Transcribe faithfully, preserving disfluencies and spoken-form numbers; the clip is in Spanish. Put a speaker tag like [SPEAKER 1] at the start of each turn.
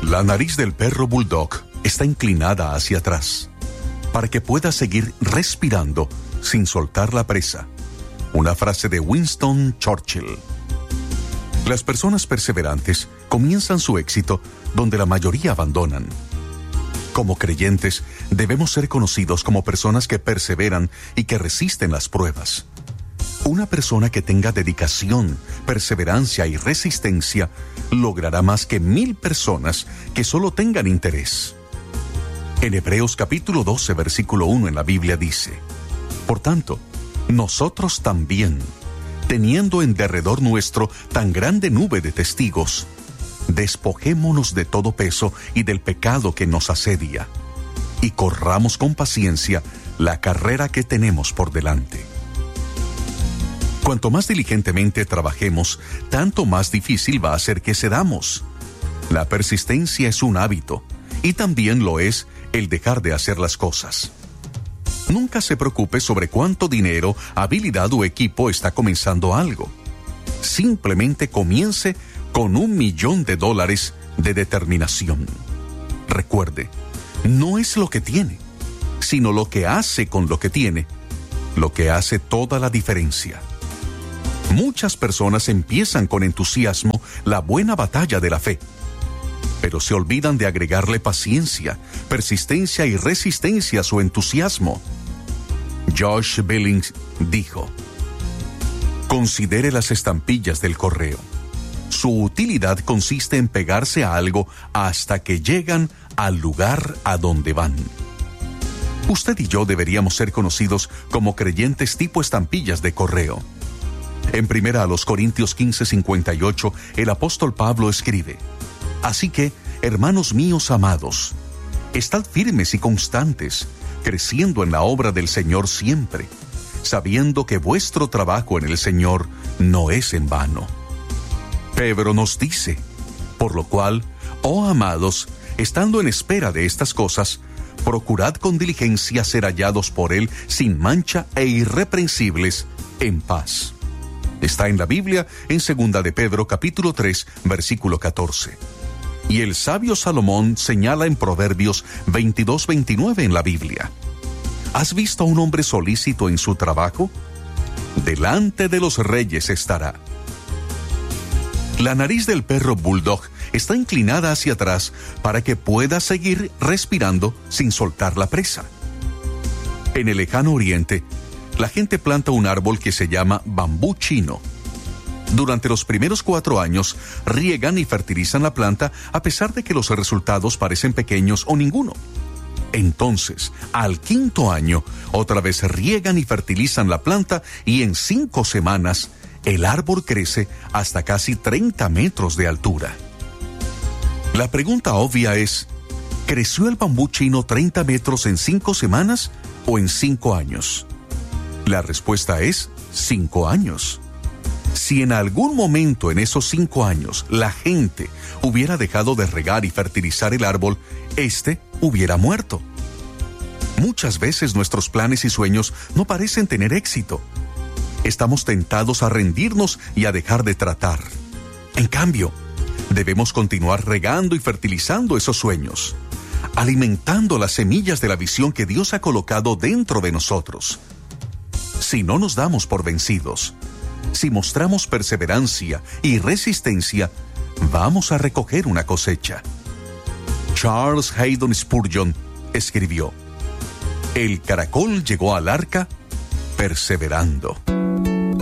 [SPEAKER 1] La nariz del perro bulldog está inclinada hacia atrás para que pueda seguir respirando sin soltar la presa. Una frase de Winston Churchill. Las personas perseverantes comienzan su éxito donde la mayoría abandonan. Como creyentes, debemos ser conocidos como personas que perseveran y que resisten las pruebas. Una persona que tenga dedicación, perseverancia y resistencia logrará más que mil personas que solo tengan interés. En Hebreos capítulo doce, versículo uno en la Biblia dice: Por tanto, nosotros también, teniendo en derredor nuestro tan grande nube de testigos, despojémonos de todo peso y del pecado que nos asedia, y corramos con paciencia la carrera que tenemos por delante. Cuanto más diligentemente trabajemos, tanto más difícil va a ser que cedamos. La persistencia es un hábito, y también lo es el dejar de hacer las cosas. Nunca se preocupe sobre cuánto dinero, habilidad o equipo está comenzando algo. Simplemente comience con un millón de dólares de determinación. Recuerde, no es lo que tiene, sino lo que hace con lo que tiene, lo que hace toda la diferencia. Muchas personas empiezan con entusiasmo la buena batalla de la fe, pero se olvidan de agregarle paciencia, persistencia y resistencia a su entusiasmo. Josh Billings dijo: Considere las estampillas del correo. Su utilidad consiste en pegarse a algo hasta que llegan al lugar a donde van. Usted y yo deberíamos ser conocidos como creyentes tipo estampillas de correo. En primera a los Corintios quince, cincuenta y ocho, el apóstol Pablo escribe: Así que, hermanos míos amados, estad firmes y constantes, creciendo en la obra del Señor siempre, sabiendo que vuestro trabajo en el Señor no es en vano. Pedro nos dice: Por lo cual, oh amados, estando en espera de estas cosas, procurad con diligencia ser hallados por Él sin mancha e irreprensibles en paz. Está en la Biblia en segunda de Pedro capítulo tres, versículo catorce. Y el sabio Salomón señala en Proverbios veintidós, veintinueve en la Biblia: ¿Has visto a un hombre solícito en su trabajo? Delante de los reyes estará. La nariz del perro bulldog está inclinada hacia atrás para que pueda seguir respirando sin soltar la presa. En el lejano oriente, la gente planta un árbol que se llama bambú chino. Durante los primeros cuatro años, riegan y fertilizan la planta a pesar de que los resultados parecen pequeños o ninguno. Entonces, al quinto año, otra vez riegan y fertilizan la planta y en cinco semanas, el árbol crece hasta casi treinta metros de altura. La pregunta obvia es: ¿creció el bambú chino treinta metros en cinco semanas o en cinco años? La respuesta es cinco años. Si en algún momento en esos cinco años la gente hubiera dejado de regar y fertilizar el árbol, éste hubiera muerto. Muchas veces nuestros planes y sueños no parecen tener éxito. Estamos tentados a rendirnos y a dejar de tratar. En cambio, debemos continuar regando y fertilizando esos sueños, alimentando las semillas de la visión que Dios ha colocado dentro de nosotros. Si no nos damos por vencidos, si mostramos perseverancia y resistencia, vamos a recoger una cosecha. Charles Haddon Spurgeon escribió: El caracol llegó al arca perseverando.